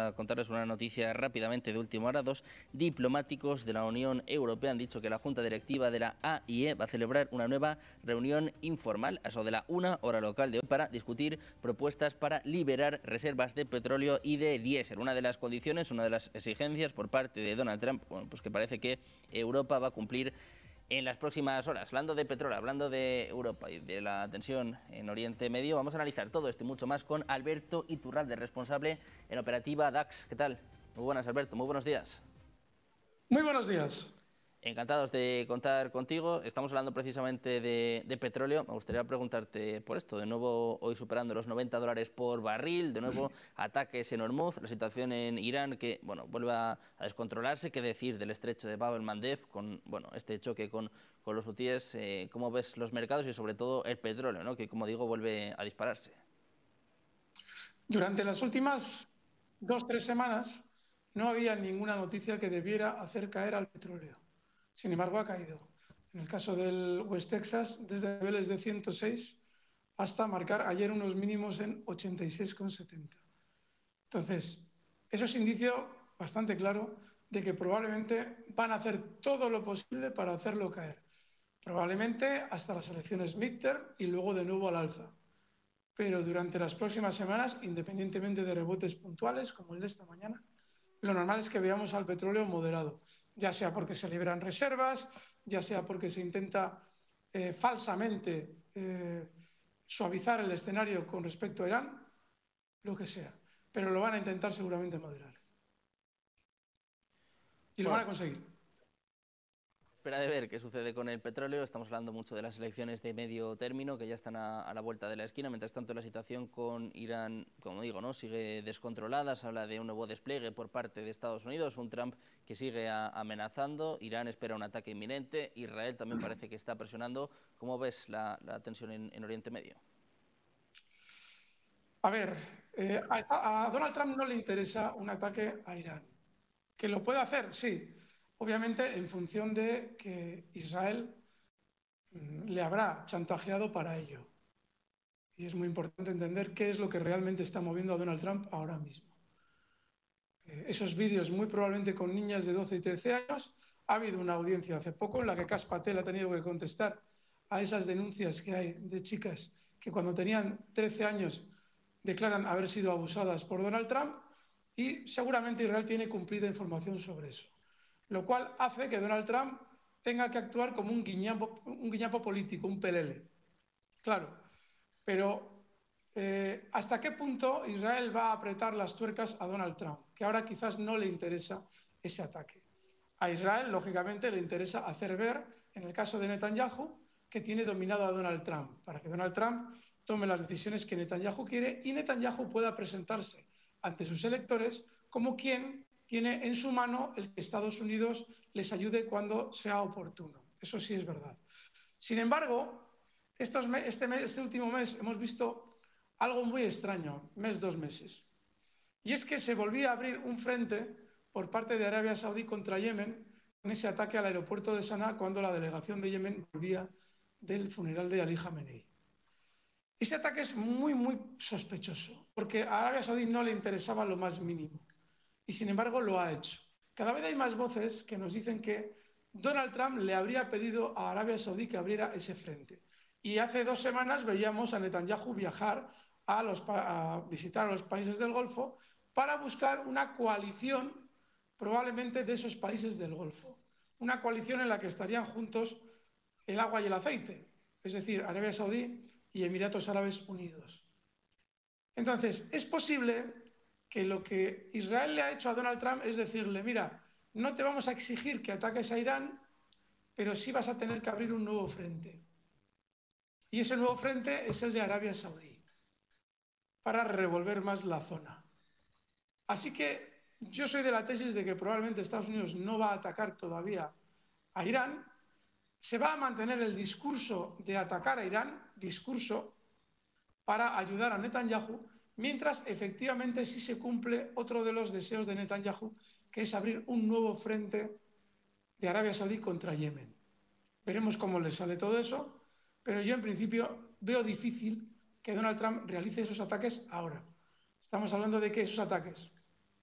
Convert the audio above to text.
a contarles una noticia rápidamente de última hora. Dos diplomáticos de la Unión Europea han dicho que la Junta Directiva de la AIE va a celebrar una nueva reunión informal a eso de la 1 hora local de hoy para discutir propuestas para liberar reservas de petróleo y de diésel. Una de las condiciones, una de las exigencias por parte de Donald Trump, bueno, pues que parece que Europa va a cumplir en las próximas horas. Hablando de petróleo, hablando de Europa y de la tensión en Oriente Medio, vamos a analizar todo esto y mucho más con Alberto Iturralde, responsable en operativa DAX. ¿Qué tal? Muy buenas, Alberto. Muy buenos días. Muy buenos días. Encantados de contar contigo. Estamos hablando precisamente de petróleo. Me gustaría preguntarte por esto. De nuevo, hoy superando los $90 por barril. De nuevo, ataques en Hormuz. La situación en Irán que, bueno, vuelve a descontrolarse. ¿Qué decir del estrecho de Bab el-Mandeb con, bueno, este choque con los hutíes? ¿Cómo ves los mercados y sobre todo el petróleo, ¿no? Que, como digo, vuelve a dispararse? Durante las últimas 2 o 3 semanas no había ninguna noticia que debiera hacer caer al petróleo. Sin embargo, ha caído. En el caso del West Texas, desde niveles de 106 hasta marcar ayer unos mínimos en 86,70. Entonces, eso es indicio bastante claro de que probablemente van a hacer todo lo posible para hacerlo caer. Probablemente hasta las elecciones midterm y luego de nuevo al alza. Pero durante las próximas semanas, independientemente de rebotes puntuales como el de esta mañana, lo normal es que veamos al petróleo moderado, ya sea porque se liberan reservas, ya sea porque se intenta falsamente suavizar el escenario con respecto a Irán, lo que sea. Pero lo van a intentar seguramente moderar. Y lo van a conseguir. Espera de ver qué sucede con el petróleo. Estamos hablando mucho de las elecciones de medio término que ya están a la vuelta de la esquina. Mientras tanto, la situación con Irán, como digo, ¿no?, sigue descontrolada. Se habla de un nuevo despliegue por parte de Estados Unidos, un Trump que sigue amenazando. Irán espera un ataque inminente. Israel también parece que está presionando. ¿Cómo ves la tensión en Oriente Medio? A ver, a Donald Trump no le interesa un ataque a Irán. ¿Que lo puede hacer? Sí. Obviamente en función de que Israel le habrá chantajeado para ello. Y es muy importante entender qué es lo que realmente está moviendo a Donald Trump ahora mismo. Esos vídeos, muy probablemente con niñas de 12 y 13 años, ha habido una audiencia hace poco en la que Kash Patel ha tenido que contestar a esas denuncias que hay de chicas que cuando tenían 13 años declaran haber sido abusadas por Donald Trump, y seguramente Israel tiene cumplida información sobre eso. Lo cual hace que Donald Trump tenga que actuar como un guiñapo político, un pelele. Claro, pero ¿hasta qué punto Israel va a apretar las tuercas a Donald Trump? Que ahora quizás no le interesa ese ataque. A Israel, lógicamente, le interesa hacer ver, en el caso de Netanyahu, que tiene dominado a Donald Trump, para que Donald Trump tome las decisiones que Netanyahu quiere y Netanyahu pueda presentarse ante sus electores como quien tiene en su mano el que Estados Unidos les ayude cuando sea oportuno. Eso sí es verdad. Sin embargo, este último mes hemos visto algo muy extraño, 2 meses. Y es que se volvía a abrir un frente por parte de Arabia Saudí contra Yemen con ese ataque al aeropuerto de Sanaa cuando la delegación de Yemen volvía del funeral de Ali Khamenei. Ese ataque es muy, muy sospechoso, porque a Arabia Saudí no le interesaba lo más mínimo. Y sin embargo lo ha hecho. Cada vez hay más voces que nos dicen que Donald Trump le habría pedido a Arabia Saudí que abriera ese frente. Y hace 2 semanas veíamos a Netanyahu viajar a visitar a los países del Golfo para buscar una coalición probablemente de esos países del Golfo. Una coalición en la que estarían juntos el agua y el aceite, es decir, Arabia Saudí y Emiratos Árabes Unidos. Entonces, es posible que lo que Israel le ha hecho a Donald Trump es decirle, mira, no te vamos a exigir que ataques a Irán, pero sí vas a tener que abrir un nuevo frente. Y ese nuevo frente es el de Arabia Saudí, para revolver más la zona. Así que yo soy de la tesis de que probablemente Estados Unidos no va a atacar todavía a Irán, se va a mantener el discurso de atacar a Irán, discurso para ayudar a Netanyahu, mientras efectivamente sí se cumple otro de los deseos de Netanyahu, que es abrir un nuevo frente de Arabia Saudí contra Yemen. Veremos cómo le sale todo eso, pero yo en principio veo difícil que Donald Trump realice esos ataques ahora. Estamos hablando de que esos ataques